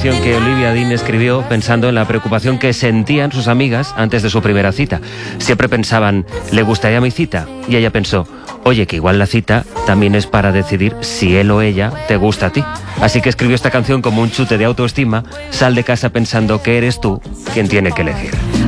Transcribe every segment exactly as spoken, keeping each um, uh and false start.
canción que Olivia Dean escribió pensando en la preocupación que sentían sus amigas antes de su primera cita. Siempre pensaban, ¿le gustaría mi cita? Y ella pensó, oye, que igual la cita también es para decidir si él o ella te gusta a ti. Así que escribió esta canción como un chute de autoestima. Sal de casa pensando que eres tú quien tiene que elegir.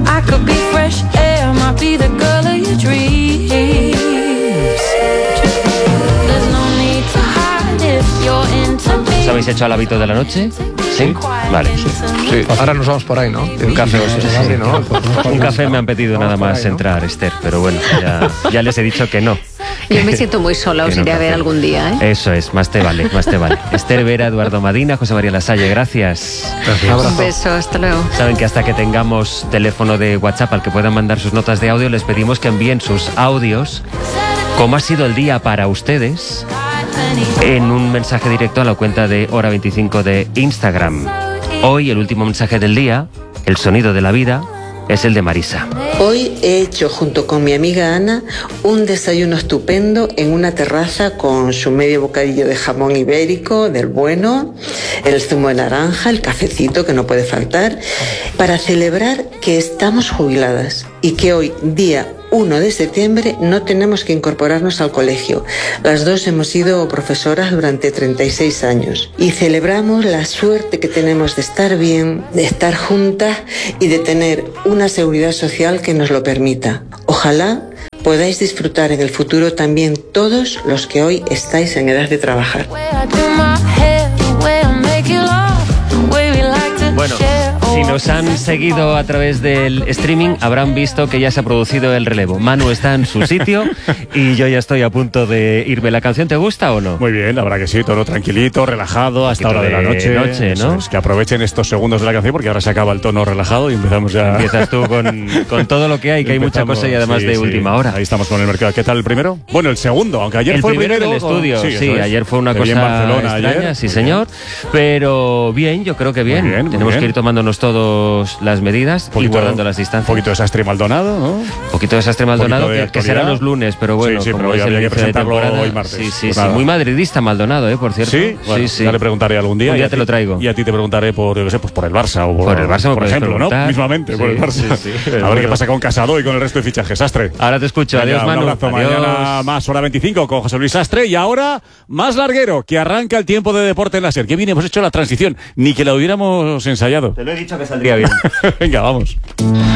¿Os habéis hecho al hábito de la noche? ¿Sí? Vale. Sí. Ahora nos vamos por ahí, ¿no? Un café, sí, sí, sí, ¿no? Un café me han pedido nada más ahí, ¿no? Entrar, Esther, pero bueno, ya, ya les he dicho que no. Yo me siento muy sola, os iré a ver algún día, ¿eh? Eso es, más te vale, más te vale. Esther Vera, Eduardo Madina, José María Lasalle, gracias. Gracias. Un beso, hasta luego. Saben que hasta que tengamos teléfono de WhatsApp al que puedan mandar sus notas de audio, les pedimos que envíen sus audios, cómo ha sido el día para ustedes, en un mensaje directo a la cuenta de Hora veinticinco de Instagram. Hoy el último mensaje del día, el sonido de la vida, es el de Marisa. Hoy he hecho junto con mi amiga Ana un desayuno estupendo en una terraza con su medio bocadillo de jamón ibérico, del bueno, el zumo de naranja, el cafecito que no puede faltar, para celebrar que estamos jubiladas y que hoy, día uno de septiembre, no tenemos que incorporarnos al colegio. Las dos hemos sido profesoras durante treinta y seis años y celebramos la suerte que tenemos de estar bien, de estar juntas y de tener una seguridad social que nos lo permita. Ojalá podáis disfrutar en el futuro también todos los que hoy estáis en edad de trabajar. Bueno, si nos han seguido a través del streaming, habrán visto que ya se ha producido el relevo. Manu está en su sitio y yo ya estoy a punto de irme. ¿La canción te gusta o no? Muy bien, la verdad que sí, todo tranquilito, relajado, hasta hora de, de la noche. noche ¿no? Es que aprovechen estos segundos de la canción porque ahora se acaba el tono relajado y empezamos ya. Empiezas tú con, con todo lo que hay, que empezamos, hay mucha cosa y además sí, de sí. última hora. Ahí estamos con el mercado. ¿Qué tal el primero? Bueno, el segundo, aunque ayer el fue primero el primero. El estudio, sí, sí ayer fue una cosa Barcelona, extraña, ayer. sí señor. Pero bien, yo creo que bien. bien Tenemos bien. que ir tomándonos todas las medidas poquito, y guardando las distancias. Un poquito de desastre Maldonado, ¿no? Un poquito de desastre Maldonado, que, que será los lunes, pero bueno, sí, sí, como pero es hoy el había que presentarlo de hoy martes. Sí, sí, pues sí. Muy madridista Maldonado, ¿eh? Por cierto. Sí, bueno, sí, sí. Ya le preguntaré algún día. Un día te ti, lo traigo. Y a ti te preguntaré por, yo sé, pues por el Barça o por, por el Barça, por ejemplo, preguntar. ¿no? Mismamente, sí, por el Barça. Sí, sí. A ver bueno. qué pasa con Casado y con el resto de fichajes. Sastre. Ahora te escucho. Venga, adiós, Manu. Un abrazo. Adiós. Mañana más Hora veinticinco con José Luis Sastre. Y ahora más larguero, que arranca el tiempo de deporte en la SER. Que bien hemos hecho la transición, ni que la hubiéramos ensayado. Te lo he dicho que saldría bien. Venga, vamos.